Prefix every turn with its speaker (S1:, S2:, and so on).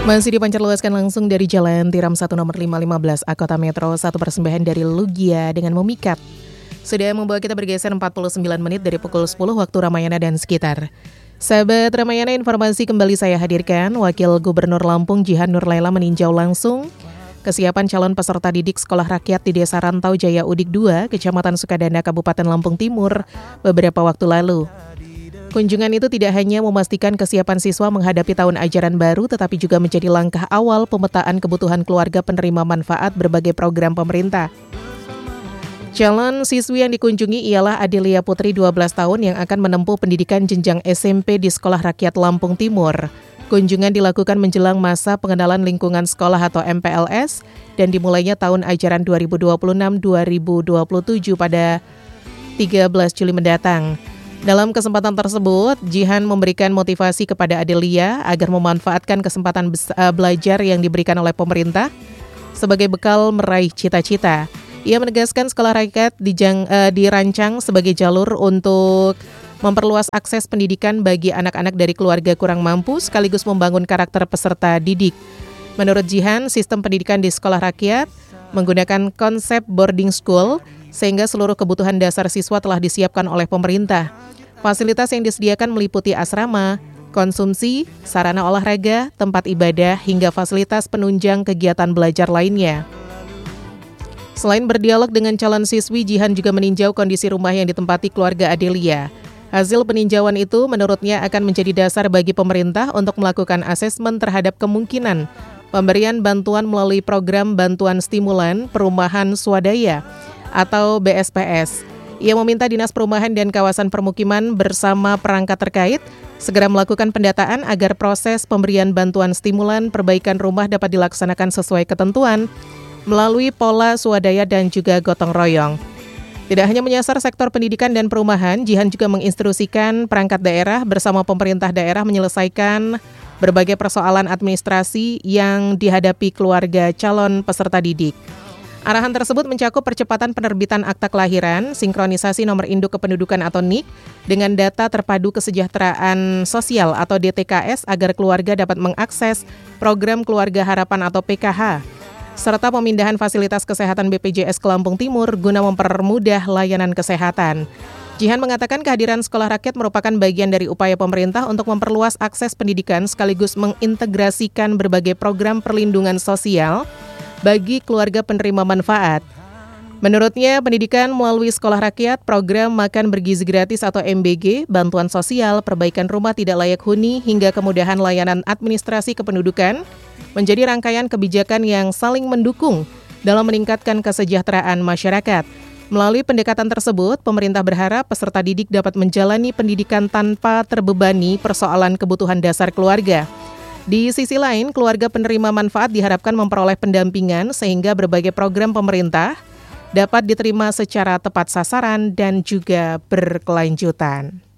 S1: Masih dipancarluaskan langsung dari Jalan Tiram 1 nomor 515 Kota Metro, satu persembahan dari Lugia dengan memikat. Sudah membawa kita bergeser 49 menit dari pukul 10 waktu Ramayana dan sekitar. Sahabat Ramayana, informasi kembali saya hadirkan. Wakil Gubernur Lampung Jihan Nur Laila meninjau langsung kesiapan calon peserta didik sekolah rakyat di Desa Rantau Jaya Udik 2, Kecamatan Sukadana, Kabupaten Lampung Timur beberapa waktu lalu. Kunjungan itu tidak hanya memastikan kesiapan siswa menghadapi tahun ajaran baru, tetapi juga menjadi langkah awal pemetaan kebutuhan keluarga penerima manfaat berbagai program pemerintah. Calon siswi yang dikunjungi ialah Adelia Putri 12 tahun yang akan menempuh pendidikan jenjang SMP di Sekolah Rakyat Lampung Timur. Kunjungan dilakukan menjelang masa pengenalan lingkungan sekolah atau MPLS dan dimulainya tahun ajaran 2026-2027 pada 13 Juli mendatang. Dalam kesempatan tersebut, Jihan memberikan motivasi kepada Adelia agar memanfaatkan kesempatan belajar yang diberikan oleh pemerintah sebagai bekal meraih cita-cita. Ia menegaskan sekolah rakyat dirancang sebagai jalur untuk memperluas akses pendidikan bagi anak-anak dari keluarga kurang mampu sekaligus membangun karakter peserta didik. Menurut Jihan, sistem pendidikan di sekolah rakyat menggunakan konsep boarding school sehingga seluruh kebutuhan dasar siswa telah disiapkan oleh pemerintah. Fasilitas yang disediakan meliputi asrama, konsumsi, sarana olahraga, tempat ibadah, hingga fasilitas penunjang kegiatan belajar lainnya. Selain berdialog dengan calon siswi, Jihan juga meninjau kondisi rumah yang ditempati keluarga Adelia. Hasil peninjauan itu menurutnya akan menjadi dasar bagi pemerintah untuk melakukan asesmen terhadap kemungkinan pemberian bantuan melalui program bantuan stimulan perumahan swadaya atau BSPS. Ia meminta Dinas Perumahan dan Kawasan Permukiman bersama perangkat terkait segera melakukan pendataan agar proses pemberian bantuan stimulan perbaikan rumah dapat dilaksanakan sesuai ketentuan melalui pola swadaya dan juga gotong royong. Tidak hanya menyasar sektor pendidikan dan perumahan, Jihan juga menginstruksikan perangkat daerah bersama pemerintah daerah menyelesaikan berbagai persoalan administrasi yang dihadapi keluarga calon peserta didik. Arahan tersebut mencakup percepatan penerbitan akta kelahiran, sinkronisasi nomor induk kependudukan atau NIK dengan data terpadu kesejahteraan sosial atau DTKS agar keluarga dapat mengakses program Keluarga Harapan atau PKH, serta pemindahan fasilitas kesehatan BPJS ke Lampung Timur guna mempermudah layanan kesehatan. Jihan mengatakan kehadiran sekolah rakyat merupakan bagian dari upaya pemerintah untuk memperluas akses pendidikan sekaligus mengintegrasikan berbagai program perlindungan sosial bagi keluarga penerima manfaat. Menurutnya, pendidikan melalui sekolah rakyat, program makan bergizi gratis atau MBG, bantuan sosial, perbaikan rumah tidak layak huni, hingga kemudahan layanan administrasi kependudukan menjadi rangkaian kebijakan yang saling mendukung dalam meningkatkan kesejahteraan masyarakat. Melalui pendekatan tersebut, pemerintah berharap peserta didik dapat menjalani pendidikan tanpa terbebani persoalan kebutuhan dasar keluarga. Di sisi lain, keluarga penerima manfaat diharapkan memperoleh pendampingan sehingga berbagai program pemerintah dapat diterima secara tepat sasaran dan juga berkelanjutan.